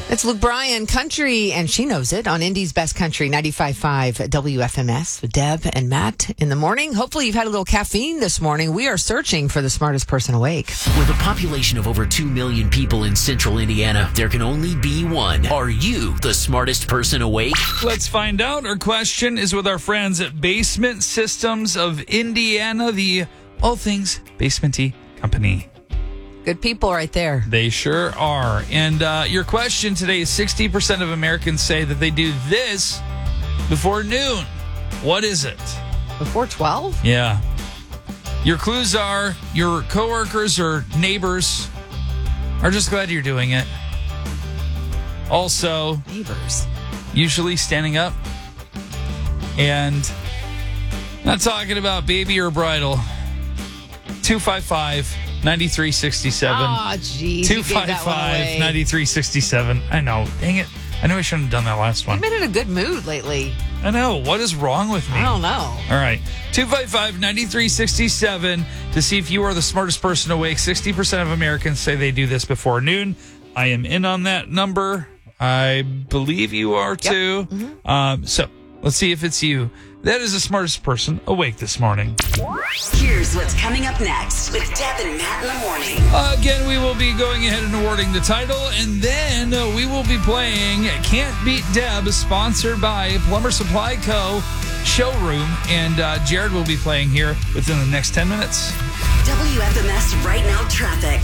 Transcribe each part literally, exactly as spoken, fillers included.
It's Luke Bryan, country, and she knows it on Indy's Best Country, ninety-five point five W F M S with Deb and Matt in the morning. Hopefully you've had a little caffeine this morning. We are searching for the smartest person awake. With a population of over two million people in central Indiana, there can only be one. Are you the smartest person awake? Let's find out. Our question is with our friends at Basement Systems of Indiana, the all things basement-y company. Good people right there. They sure are. And uh, your question today is sixty percent of Americans say that they do this before noon. What is it? Before twelve? Yeah. Your clues are your coworkers or neighbors are just glad you're doing it. Also, neighbors. Usually standing up. And not talking about baby or bridal. two five five nine three six seven. Oh, geez. two five five nine three six seven. I know. Dang it. I know I shouldn't have done that last one. You've been in a good mood lately. I know. What is wrong with me? I don't know. All right. two five five nine three six seven to see if you are the smartest person awake. sixty percent of Americans say they do this before noon. I am in on that number. I believe you are too. Yep. Mm-hmm. Um, so let's see if it's you. That is the smartest person awake this morning. Here's what's coming up next with Deb and Matt in the morning. Uh, again, we will be going ahead and awarding the title, and then uh, we will be playing Can't Beat Deb, sponsored by Plumber Supply Co. Showroom, and uh, Jared will be playing here within the next ten minutes. W F M S Right Now Traffic.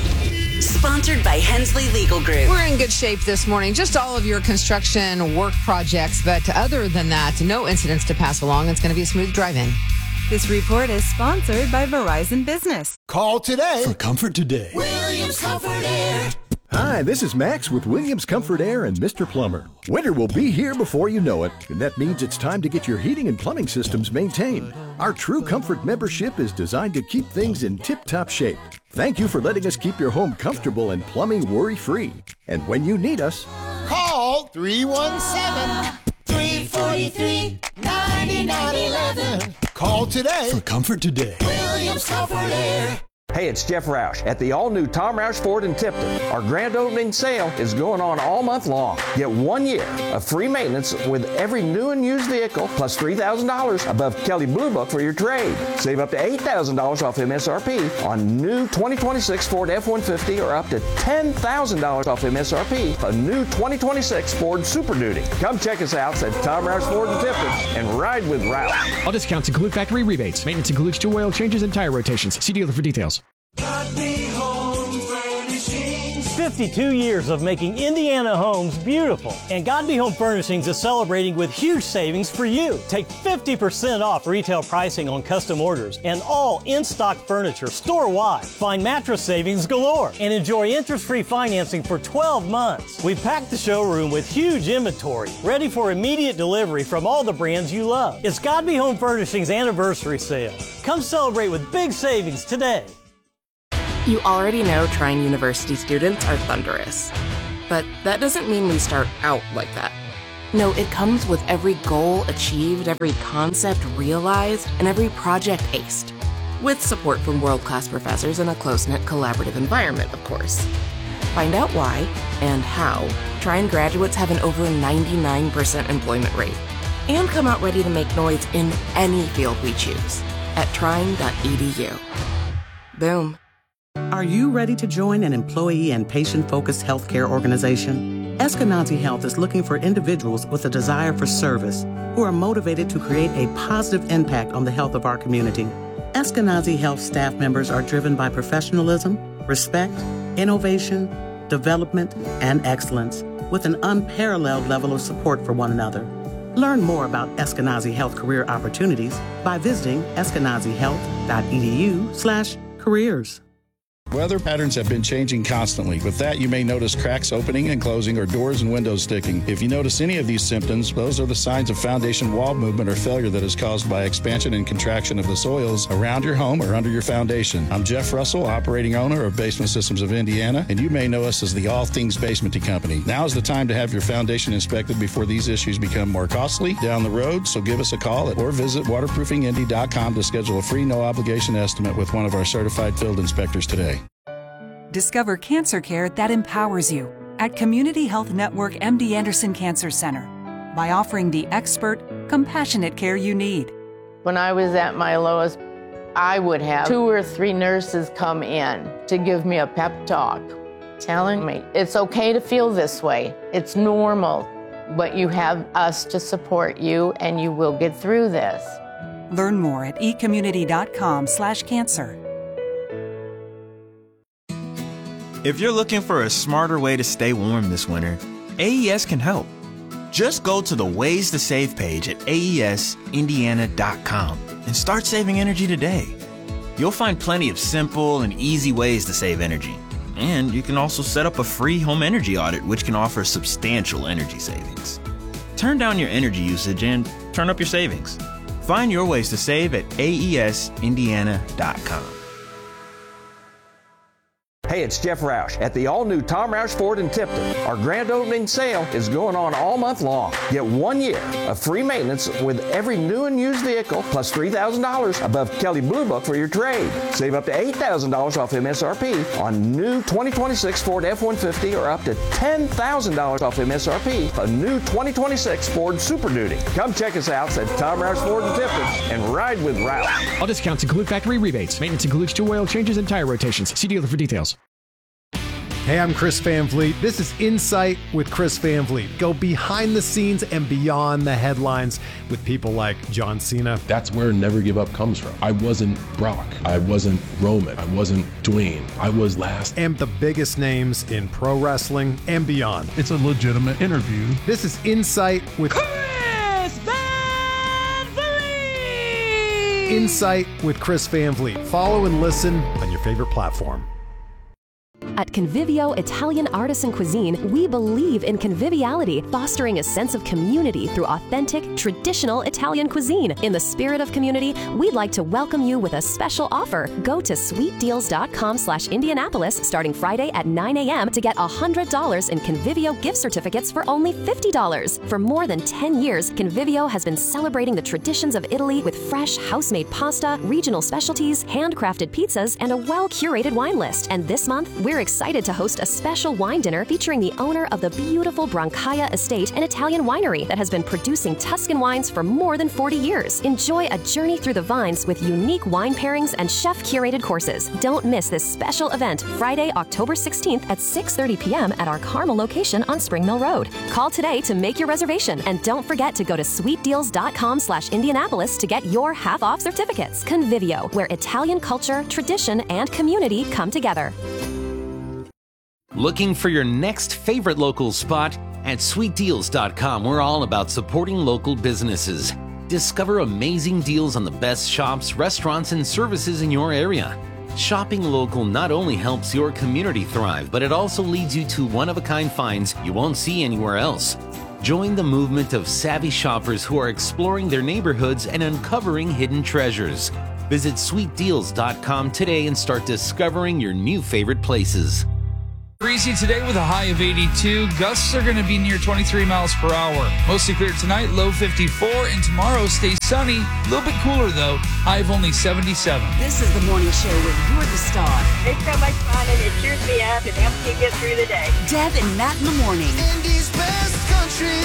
Sponsored by Hensley Legal Group. We're in good shape this morning. Just all of your construction work projects. But other than that, no incidents to pass along. It's going to be a smooth drive-in. This report is sponsored by Verizon Business. Call today for Comfort Today. Williams Comfort Air. Hi, this is Max with Williams Comfort Air and Mister Plumber. Winter will be here before you know it, and that means it's time to get your heating and plumbing systems maintained. Our True Comfort membership is designed to keep things in tip-top shape. Thank you for letting us keep your home comfortable and plumbing worry-free. And when you need us, call three one seven, three four three, nine nine one one. Call today for Comfort Today. Williams Comfort Air. Hey, it's Jeff Roush at the all-new Tom Roush Ford in Tipton. Our grand opening sale is going on all month long. Get one year of free maintenance with every new and used vehicle, plus three thousand dollars above Kelley Blue Book for your trade. Save up to eight thousand dollars off M S R P on new twenty twenty-six Ford F one fifty or up to ten thousand dollars off M S R P on new twenty twenty-six Ford Super Duty. Come check us out at Tom Roush Ford in Tipton and ride with Roush. All discounts include factory rebates. Maintenance includes two oil changes and tire rotations. See dealer for details. Godby Home Furnishings. fifty-two years of making Indiana homes beautiful. And Godby Home Furnishings is celebrating with huge savings for you. Take fifty percent off retail pricing on custom orders and all in-stock furniture store-wide. Find mattress savings galore and enjoy interest-free financing for twelve months. We've packed the showroom with huge inventory, ready for immediate delivery from all the brands you love. It's Godby Home Furnishings anniversary sale. Come celebrate with big savings today. You already know Trine University students are thunderous. But that doesn't mean we start out like that. No, it comes with every goal achieved, every concept realized, and every project aced. With support from world-class professors in a close-knit collaborative environment, of course. Find out why and how Trine graduates have an over ninety-nine percent employment rate. And come out ready to make noise in any field we choose at trine dot e d u. Boom. Are you ready to join an employee and patient-focused healthcare organization? Eskenazi Health is looking for individuals with a desire for service who are motivated to create a positive impact on the health of our community. Eskenazi Health staff members are driven by professionalism, respect, innovation, development, and excellence, with an unparalleled level of support for one another. Learn more about Eskenazi Health career opportunities by visiting eskenazi health dot e d u slash careers. Weather patterns have been changing constantly. With that, you may notice cracks opening and closing or doors and windows sticking. If you notice any of these symptoms, those are the signs of foundation wall movement or failure that is caused by expansion and contraction of the soils around your home or under your foundation. I'm Jeff Russell, operating owner of Basement Systems of Indiana, and you may know us as the All Things Basement Company. Now is the time to have your foundation inspected before these issues become more costly down the road, so give us a call at, or visit waterproofing indy dot com to schedule a free no-obligation estimate with one of our certified field inspectors today. Discover cancer care that empowers you. at Community Health Network M D Anderson Cancer Center by offering the expert, compassionate care you need. When I was at my lowest, I would have two or three nurses come in to give me a pep talk, telling me it's okay to feel this way. It's normal, but you have us to support you and you will get through this. Learn more at ecommunity.com slash cancer. If you're looking for a smarter way to stay warm this winter, A E S can help. Just go to the Ways to Save page at A E S Indiana dot com and start saving energy today. You'll find plenty of simple and easy ways to save energy. And you can also set up a free home energy audit, which can offer substantial energy savings. Turn down your energy usage and turn up your savings. Find your ways to save at A E S Indiana dot com. Hey, it's Jeff Roush at the all-new Tom Roush Ford in Tipton. Our grand opening sale is going on all month long. Get one year of free maintenance with every new and used vehicle, plus three thousand dollars above Kelley Blue Book for your trade. Save up to eight thousand dollars off M S R P on new twenty twenty-six Ford F one fifty or up to ten thousand dollars off M S R P on new twenty twenty-six Ford Super Duty. Come check us out at Tom Roush Ford in Tipton and ride with Roush. All discounts include factory rebates. Maintenance includes two oil changes and tire rotations. See dealer for details. Hey, I'm Chris Van Vliet. This is Insight with Chris Van Vliet. Go behind the scenes and beyond the headlines with people like John Cena. That's where Never Give Up comes from. I wasn't Brock. I wasn't Roman. I wasn't Dwayne. I was last. And the biggest names in pro wrestling and beyond. It's a legitimate interview. This is Insight with Chris Van Vliet. Insight with Chris Van Vliet. Follow and listen on your favorite platform. At Convivio Italian Artisan Cuisine, we believe in conviviality, fostering a sense of community through authentic, traditional Italian cuisine. In the spirit of community, we'd like to welcome you with a special offer. Go to sweetdeals.com slash Indianapolis starting Friday at nine a.m. to get one hundred dollars in Convivio gift certificates for only fifty dollars. For more than ten years, Convivio has been celebrating the traditions of Italy with fresh, house-made pasta, regional specialties, handcrafted pizzas, and a well-curated wine list. And this month, we're excited to host a special wine dinner featuring the owner of the beautiful Brancaia Estate, an Italian winery that has been producing Tuscan wines for more than forty years. Enjoy a journey through the vines with unique wine pairings and chef-curated courses. Don't miss this special event Friday, October sixteenth at six thirty p.m. at our Carmel location on Spring Mill Road. Call today to make your reservation, and don't forget to go to sweetdeals.com slash Indianapolis to get your half-off certificates. Convivio, where Italian culture, tradition, and community come together. Looking for your next favorite local spot? At sweet deals dot com, we're all about supporting local businesses. Discover amazing deals on the best shops, restaurants, and services in your area. Shopping local not only helps your community thrive, but it also leads you to one-of-a-kind finds you won't see anywhere else. Join the movement of savvy shoppers who are exploring their neighborhoods and uncovering hidden treasures. Visit sweet deals dot com today and start discovering your new favorite places. Breezy today with a high of eighty-two. Gusts are going to be near twenty-three miles per hour. Mostly clear tonight, low fifty-four. And tomorrow stays sunny. A little bit cooler, though. High of only seventy-seven. This is the morning show with You're the Star. It's so much fun, and it cheers me up and helps me get through the day. Deb and Matt in the morning. Indy's best country.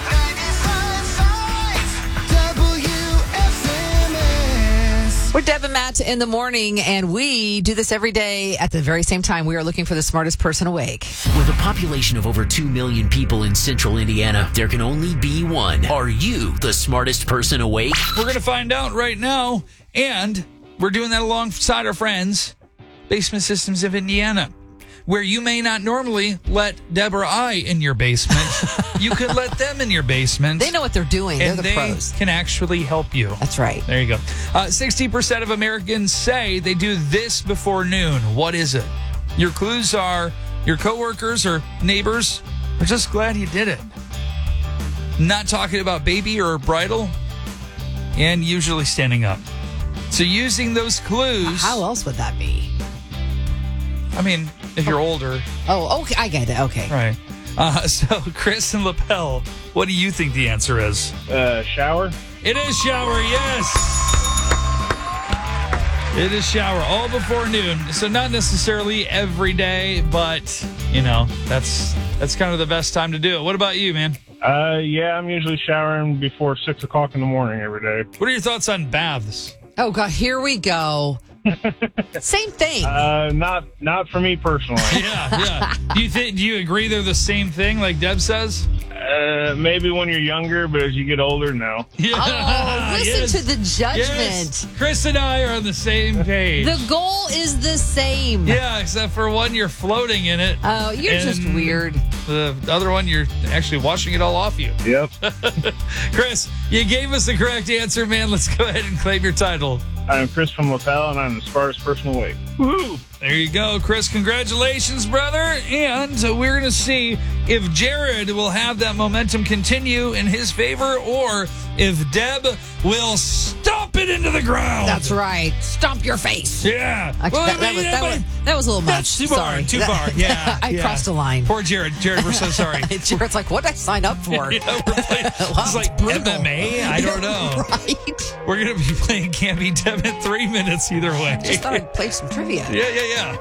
We're Deb and Matt in the morning, and we do this every day at the very same time. We are looking for the smartest person awake. With a population of over two million people in central Indiana, there can only be one. Are you the smartest person awake? We're going to find out right now, and we're doing that alongside our friends, Basement Systems of Indiana, where you may not normally let Deb or I in your basement. You could let them in your basement. They know what they're doing. They're and the they pros. Can actually help you. That's right. There you go. Uh, sixty percent of Americans say they do this before noon. What is it? Your clues are your coworkers or neighbors are just glad you did it. Not talking about baby or bridal, and usually standing up. So using those clues. How else would that be? I mean, if you're older. Oh, okay. I get it. Okay. Right. Uh, so, Chris and Lapel, what do you think the answer is? Uh, shower? It is shower, yes. It is shower all before noon. So not necessarily every day, but, you know, that's that's kind of the best time to do it. What about you, man? Uh, yeah, I'm usually showering before six o'clock in the morning every day. What are your thoughts on baths? Oh, God, here we go. Same thing. Uh, not not for me personally. Yeah, yeah. Do you think? Do you agree they're the same thing, like Deb says? Uh, maybe when you're younger, but as you get older, no. Yeah. Oh, listen Yes. to the judgment. Yes. Chris and I are on the same page. The goal is the same. Yeah, except for one, you're floating in it. Oh, you're and just weird. The other one, you're actually washing it all off you. Yep. Chris, you gave us the correct answer, man. Let's go ahead and claim your title. I'm Chris from LaPel, and I'm the smartest person awake. Woo! There you go, Chris. Congratulations, brother. And we're going to see if Jared will have that momentum continue in his favor or if Deb will stomp it into the ground. That's right. Stomp your face. Yeah. Actually, Well, that, that I was, mean, that, but- was, that was a little much. That's too Sorry. far. Too That- far. Yeah. I yeah. crossed a line. Poor Jared. Jared, we're so sorry. Jared's like, what did I sign up for? Yeah, we're playing, it's like brutal. M M A? I don't know. Right. We're going to be playing Can't Be Deb in three minutes either way. Just thought I'd play some trivia. Yeah, yeah, yeah.